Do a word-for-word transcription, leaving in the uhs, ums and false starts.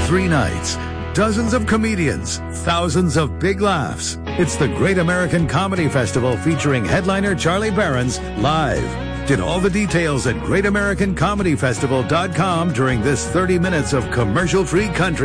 Three nights, dozens of comedians, thousands of big laughs. It's the Great American Comedy Festival featuring headliner Charlie Berens live. Get all the details at great american comedy festival dot com during this thirty minutes of commercial-free country.